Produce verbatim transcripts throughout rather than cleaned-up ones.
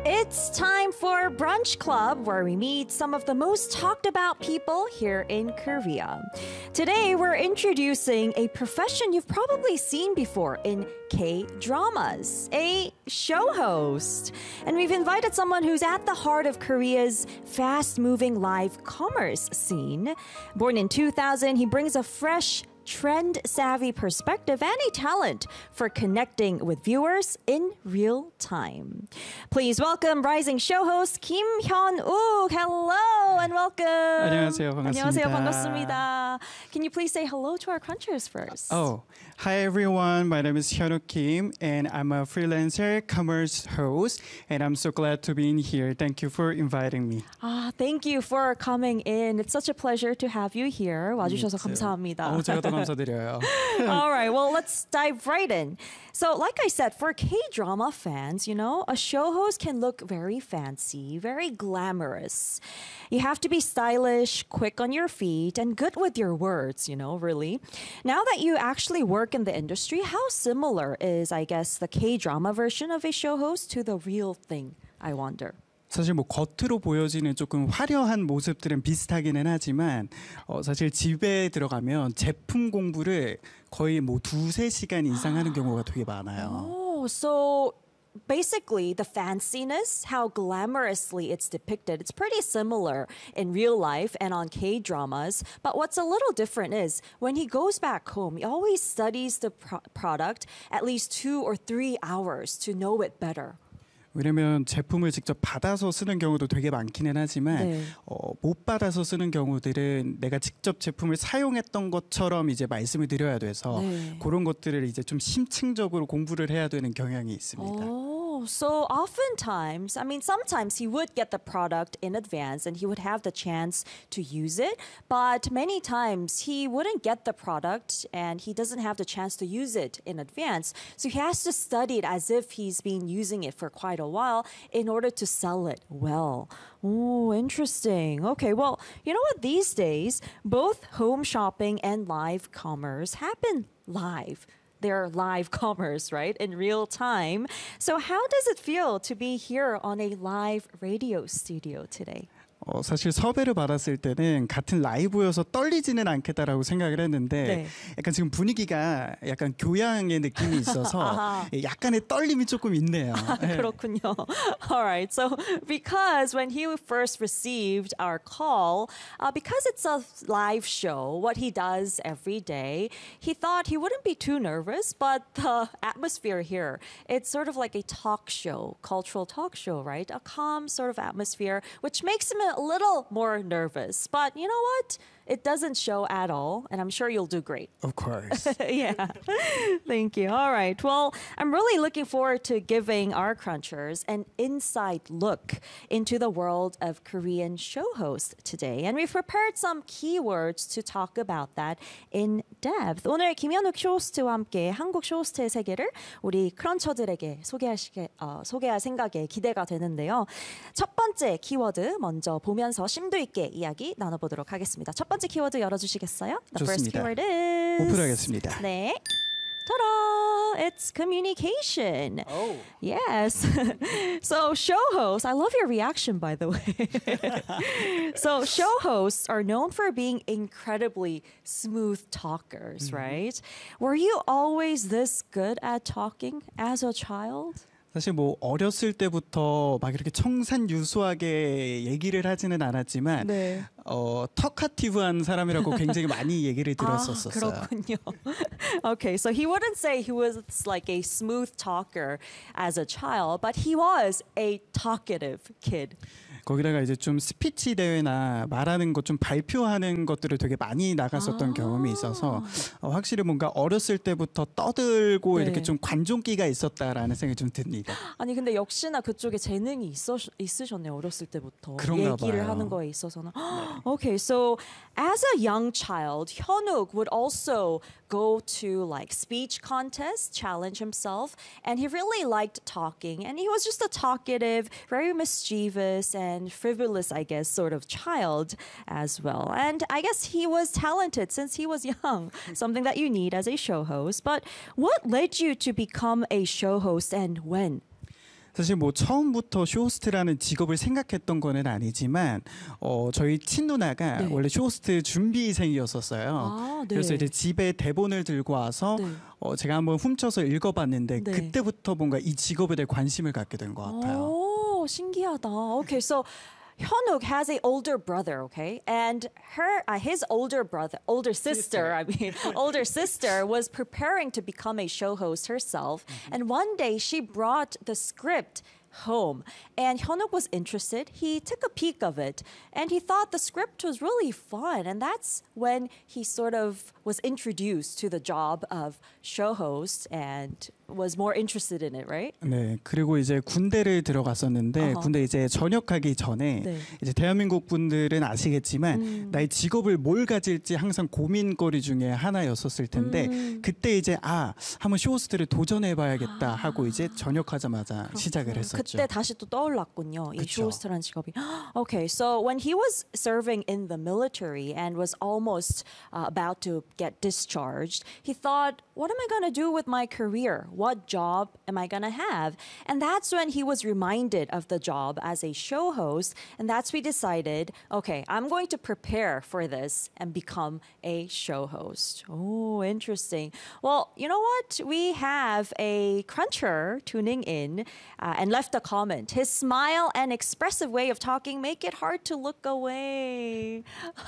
It's time for Brunch Club, where we meet some of the most talked about people here in Korea. Today, we're introducing a profession you've probably seen before in K-dramas, a show host. And we've invited someone who's at the heart of Korea's fast-moving live commerce scene. Born in two thousand, he brings a fresh, trend-savvy perspective and a talent for connecting with viewers in real time. Please welcome rising show host Kim Hyun-uk. Hello and welcome. 안녕하세요. 반갑습니다. 안녕하세요. 반갑습니다. Can you please say hello to our crunchers first? Oh, hi everyone. My name is Hyun-uk Kim and I'm a freelancer commerce host and I'm so glad to be in here. Thank you for inviting me. Ah, thank you for coming in. It's such a pleasure to have you here. 와주셔서 감사합니다. 어, 제가 더 감사드려요. All right, well, let's dive right in. So, like I said, for K-drama fans, you know, a show host can look very fancy, very glamorous. You have to be stylish, quick on your feet, and good with your words, you know, really. Now that you actually work in the industry, how similar is, I guess, the K-drama version of a show host to the real thing, I wonder? 사실 뭐 겉으로 보여지는 조금 화려한 모습들은 비슷하기는 하지만 어 사실 집에 들어가면 제품 공부를 거의 뭐 두세 시간 이상 하는 경우가 되게 많아요. Oh, so basically the fanciness, how glamorously it's depicted, it's pretty similar in real life and on K-dramas. But what's a little different is when he goes back home, he always studies the pro- product at least two or three hours to know it better. 왜냐면 제품을 직접 받아서 쓰는 경우도 되게 많기는 하지만 네. 어, 못 받아서 쓰는 경우들은 내가 직접 제품을 사용했던 것처럼 이제 말씀을 드려야 돼서 네. 그런 것들을 이제 좀 심층적으로 공부를 해야 되는 경향이 있습니다. Oh, so oftentimes, I mean, sometimes he would get the product in advance and he would have the chance to use it. But many times he wouldn't get the product and he doesn't have the chance to use it in advance. So he has to study it as if he's been using it for quite a while in order to sell it well. Oh, interesting. Okay, well, you know what? These days, both home shopping and live commerce happen live. Their live commerce, right, in real time. So how does it feel to be here on a live radio studio today? 어, 사실 섭외를 받았을 때는 같은 라이브여서 떨리지는 않겠다라고 생각을 했는데 네. 약간 지금 분위기가 약간 교양의 느낌이 있어서 약간의 떨림이 조금 있네요. 네. 그렇군요. All right. So because when he first received our call, uh, because it's a live show, what he does every day, he thought he wouldn't be too nervous, but the atmosphere here, it's sort of like a talk show, cultural talk show, right? A calm sort of atmosphere, which makes him a little more nervous. But you know what? It doesn't show at all, and I'm sure you'll do great. Of course. Yeah. Thank you. All right. Well, I'm really looking forward to giving our crunchers an inside look into the world of Korean show host today. And we've prepared some keywords to talk about that in depth. 오늘 김현욱 쇼호스트와 함께 한국 쇼호스트의 세계를 우리 크런처들에게 소개하시게, 어, 소개할 생각에 기대가 되는데요. 첫 번째 키워드 먼저 보면서 심도 있게 이야기 나눠보도록 하겠습니다. 첫 번째 키워드 열어주시겠어요? The first 좋습니다. keyword is 오픈하겠습니다. 네. Ta-da! It's communication. Oh. Yes. So show hosts, I love your reaction, by the way. So show hosts are known for being incredibly smooth talkers, mm-hmm. right? Were you always this good at talking as a child? 사실 뭐 어렸을 때부터 막 이렇게 청산유수하게 얘기를 하지는 않았지만 네. 어, 터카티브한 사람이라고 굉장히 많이 얘기를 들었었어요. 아, 그렇군요. Okay, so he wouldn't say he was like a smooth talker as a child, but he was a talkative kid. 거기다가 이제 좀 스피치 대회나 말하는 것 좀 발표하는 것들을 되게 많이 나갔었던 아. 경험이 있어서 어, 확실히 뭔가 어렸을 때부터 떠들고 네. 이렇게 좀 관종기가 있었다라는 생각이 좀 듭니다. 아니 근데 역시나 그쪽에 재능이 있어, 있으셨네요. 어렸을 때부터. 그런가 얘기를 봐요. 하는 거에 있어서는. Okay, so as a young child, Hyunuk would also go to like speech contests, challenge himself, and he really liked talking. And he was just a talkative, very mischievous and frivolous, I guess, sort of child as well. And I guess he was talented since he was young, something that you need as a show host. But what led you to become a show host and when? 사실 뭐 처음부터 쇼호스트라는 직업을 생각했던 거는 아니지만 어, 저희 친누나가 네. 원래 쇼호스트 준비생이었었어요. 아, 네. 그래서 이제 집에 대본을 들고 와서 네. 어, 제가 한번 훔쳐서 읽어봤는데 네. 그때부터 뭔가 이 직업에 대해 관심을 갖게 된 것 같아요. 오, 신기하다. Okay, so Hyunwook has a older brother, okay, and her, uh, his older brother, older sister, I mean, older sister was preparing to become a show host herself, and one day she brought the script home, and Hyunwook was interested. He took a peek of it, and he thought the script was really fun, and that's when he sort of was introduced to the job of show host and was more interested in it, right? 네, 그리고 이제 군대를 들어갔었는데 어허. 군대 이제 전역하기 전에 네. 이제 대한민국 분들은 아시겠지만 음. 나의 직업을 뭘 가질지 항상 고민거리 중에 하나였었을 텐데 음. 그때 이제 아 한번 쇼호스트를 도전해봐야겠다 하고 이제 전역하자마자 시작을 했었죠. 그때 다시 또 떠올랐군요. 이 그쵸. 쇼호스트라는 직업이. Okay, so when he was serving in the military and was almost uh, about to get discharged, he thought, what am I going to do with my career? What job am I going to have? And that's when he was reminded of the job as a show host. And that's when we decided, okay, I'm going to prepare for this and become a show host. Oh, interesting. Well, you know what? We have a cruncher tuning in uh, and left a comment. His smile and expressive way of talking make it hard to look away.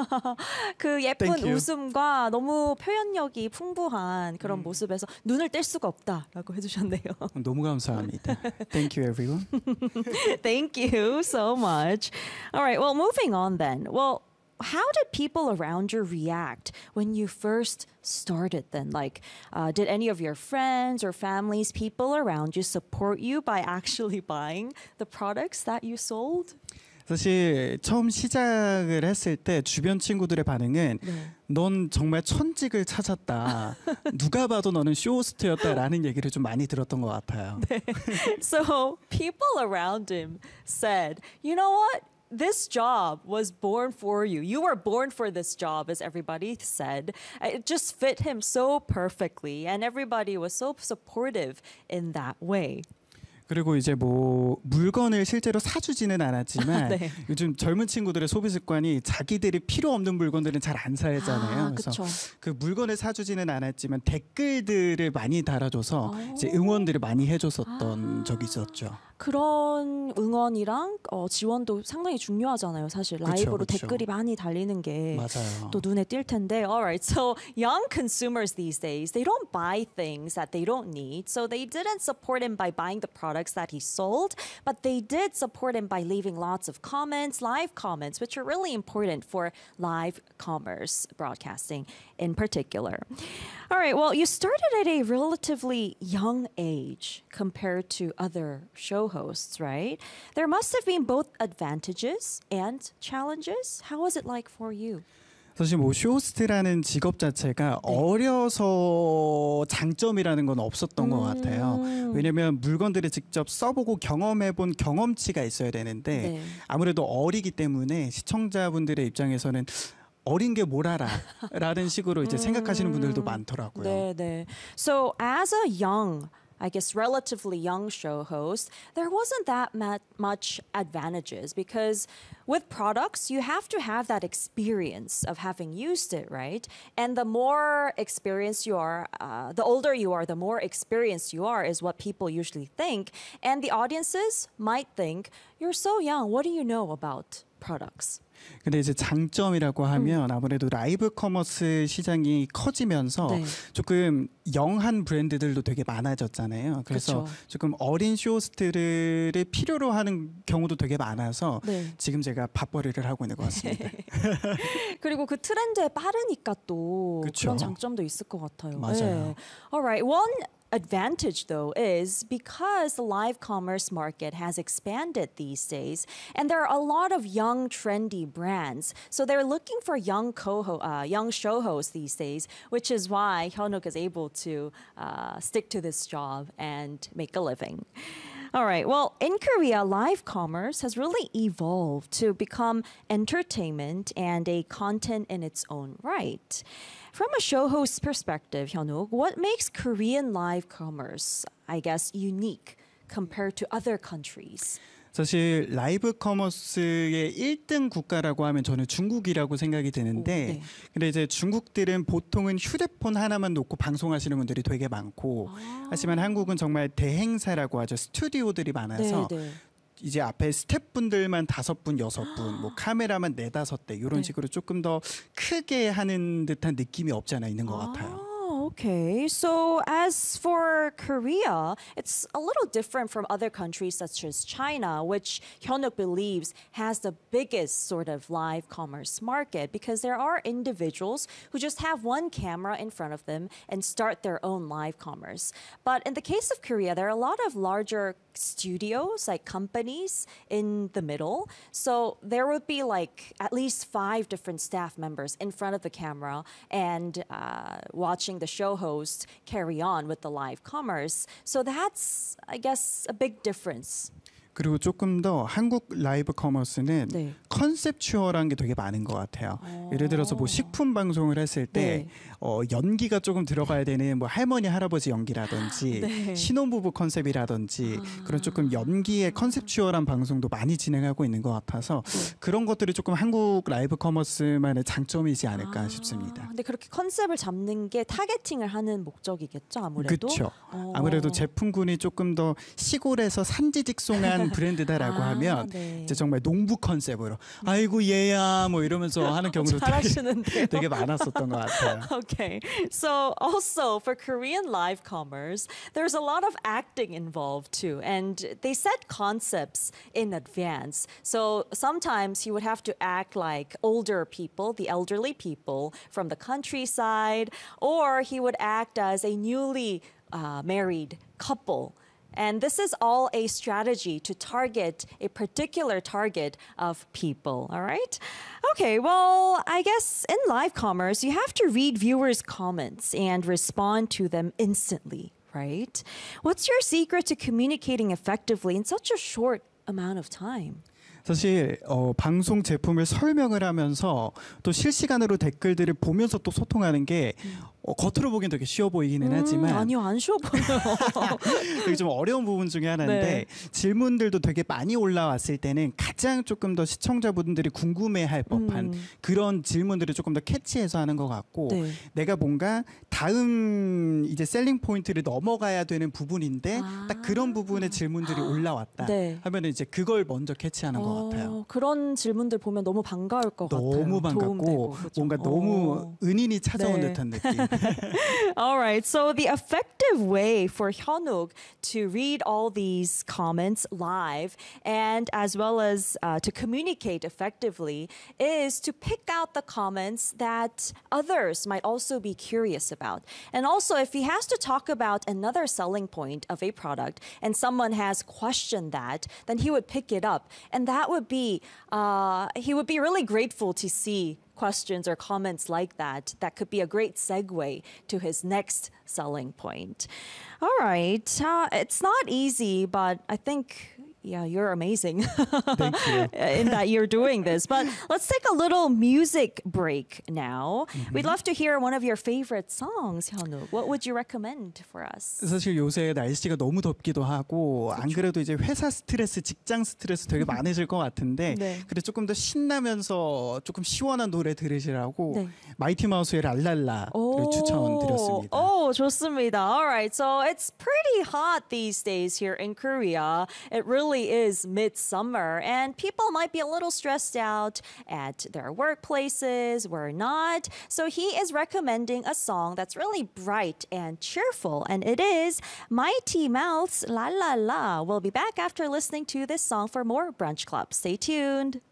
그 예쁜 Thank you. 웃음과 너무 표현력이 풍부한 그런 모습에서 눈을 뗄 수가 없다라고 해주셨네요. 너무 감사합니다. Thank you, everyone. Thank you so much. All right, well, moving on then. Well, how did people around you react when you first started then? Like, uh, did any of your friends or families, people around you support you by actually buying the products that you sold? 사실 처음 시작을 했을 때 주변 친구들의 반응은 네. 넌 정말 천직을 찾았다. 누가 봐도 너는 쇼호스트였다라는 얘기를 좀 많이 들었던 것 같아요. So people around him said, you know what? This job was born for you. You were born for this job, as everybody said. It just fit him so perfectly, and everybody was so supportive in that way. 그리고 이제 뭐 물건을 실제로 사주지는 않았지만 네. 요즘 젊은 친구들의 소비 습관이 자기들이 필요 없는 물건들은 잘 안 사잖아요. 아, 그래서 그쵸. 그 물건을 사주지는 않았지만 댓글들을 많이 달아줘서 오. 이제 응원들을 많이 해줬었던 적이 있었죠. 그런 응원이랑 어, 지원도 상당히 중요하잖아요. 사실 그쵸, 라이브로 그쵸. 댓글이 많이 달리는 게 맞아요. 또 눈에 띌 텐데. Alright, so young consumers these days, they don't buy things that they don't need. So they didn't support him by buying the products that he sold, but they did support him by leaving lots of comments, live comments, which are really important for live commerce broadcasting in particular. Alright, well, you started at a relatively young age compared to other show hosts, right? There must have been both advantages and challenges. How was it like for you? 사실 뭐 쇼호스트라는 직업 자체가 네. 어려서 장점이라는 건 없었던 것 같아요. 음. 왜냐면 물건들을 직접 써보고 경험해본 경험치가 있어야 되는데 네. 아무래도 어리기 때문에 시청자분들의 입장에서는 어린 게 뭘 알아라는 식으로 이제 생각하시는 분들도 많더라고요. 네, 네. So as a young, I guess relatively young show host, there wasn't that ma- much advantages because with products, you have to have that experience of having used it, right? And the more experienced you are, uh, the older you are, the more experienced you are is what people usually think. And the audiences might think, you're so young, what do you know about products? 근데 이제 장점이라고 하면 아무래도 라이브 커머스 시장이 커지면서 네. 조금 영한 브랜드들도 되게 많아졌잖아요. 그래서 그쵸. 조금 어린 쇼호스트를 필요로 하는 경우도 되게 많아서 네. 지금 제가 밥벌이를 하고 있는 것 같습니다. 그리고 그 트렌드에 빠르니까 또 그쵸. 그런 장점도 있을 것 같아요. 맞아요. 네. Alright, one advantage though is because the live commerce market has expanded these days and there are a lot of young trendy brands, so they're looking for young co uh, young show hosts these days, which is why Hyunwook is able to uh, stick to this job and make a living. All right. Well, in Korea, live commerce has really evolved to become entertainment and a content in its own right. From a show host's perspective, Hyunwook, what makes Korean live commerce, I guess, unique compared to other countries? 사실 라이브 커머스의 일 등 국가라고 하면 저는 중국이라고 생각이 드는데 오, 네. 근데 이제 중국들은 보통은 휴대폰 하나만 놓고 방송하시는 분들이 되게 많고 아. 하지만 한국은 정말 대행사라고 하죠. 스튜디오들이 많아서 네, 네. 이제 앞에 스태프분들만 다섯 분, 여섯 분, 뭐 카메라만 네다섯 대 이런 네. 식으로 조금 더 크게 하는 듯한 느낌이 없지 않아 있는 것 같아요. Oh, okay. So as for Korea, it's a little different from other countries such as China, which Hyunwook believes has the biggest sort of live commerce market because there are individuals who just have one camera in front of them and start their own live commerce. But in the case of Korea, there are a lot of larger studios, like companies in the middle. So there would be like at least five different staff members in front of the camera and uh, watching the show host carry on with the live commerce. So that's, I guess, a big difference. 그리고 조금 더 한국 라이브 커머스는 네. 컨셉추얼한 게 되게 많은 것 같아요. 예를 들어서 뭐 식품 방송을 했을 때 네. 어, 연기가 조금 들어가야 되는 뭐 할머니 할아버지 연기라든지 네. 신혼부부 컨셉이라든지 그런 조금 연기의 컨셉추얼한 방송도 많이 진행하고 있는 것 같아서 그런 것들이 조금 한국 라이브 커머스만의 장점이지 않을까 아, 싶습니다. 근데 그렇게 컨셉을 잡는 게 타겟팅을 하는 목적이겠죠, 아무래도. 그렇죠. 어. 아무래도 제품군이 조금 더 시골에서 산지직송한 브랜드다라고 아, 하면 네. 이제 정말 농부 컨셉으로 아이고 얘야 뭐 이러면서 하는 경우도 되게, 잘하시는데요. 되게 많았었던 것 같아요. Okay, so also for Korean live commerce, there's a lot of acting involved too, and they set concepts in advance. So sometimes you would have to act like older people, the elderly people from the countryside, or he would act as a newly uh, married couple. And this is all a strategy to target a particular target of people, all right? Okay, well, I guess in live commerce, you have to read viewers' comments and respond to them instantly, right? What's your secret to communicating effectively in such a short amount of time? 사실 어, 방송 제품을 설명을 하면서 또 실시간으로 댓글들을 보면서 또 소통하는 게 어, 겉으로 보기엔 되게 쉬워 보이기는 하지만 음, 아니요, 안 쉬워 보여요. 되게 좀 어려운 부분 중에 하나인데 네. 질문들도 되게 많이 올라왔을 때는 가장 조금 더 시청자분들이 궁금해할 법한 음. 그런 질문들을 조금 더 캐치해서 하는 것 같고 네. 내가 뭔가 다음 이제 셀링 포인트를 넘어가야 되는 부분인데 아. 딱 그런 부분에 질문들이 올라왔다 네. 하면 이제 그걸 먼저 캐치하는 것 같아요. 어, 그런 질문들 보면 너무 반가울 것 같아요. 너무 반갑고 도움되고, 그죠? 뭔가 너무 어. 은인이 찾아온 네. 듯한 느낌. All right. So the effective way for Hyunwook to read all these comments live and as well as uh, to communicate effectively is to pick out the comments that others might also be curious about. And also, if he has to talk about another selling point of a product and someone has questioned that, then he would pick it up. And that would be, uh, he would be really grateful to see questions or comments like that. That could be a great segue to his next selling point. All right. Uh, it's not easy, but I think, yeah, you're amazing Thank you. in that you're doing this. But let's take a little music break now. Mm-hmm. We'd love to hear one of your favorite songs, Hyunwook. What would you recommend for us? 사실 요새 날씨가 너무 덥기도 하고 안 그래도 이제 회사 스트레스, 직장 스트레스 되게 많으실 것 같은데 네. 그래 조금 더 신나면서 조금 시원한 노래 들으시라고 네. 마이티 마우스의 랄랄라를 추천드렸습니다. Oh, 좋습니다. All right. So it's pretty hot these days here in Korea. It really is midsummer and people might be a little stressed out at their workplaces. We're not. So he is recommending a song that's really bright and cheerful, and it is Mighty Mouth's La La La. We'll be back after listening to this song for more Brunch Club. Stay tuned.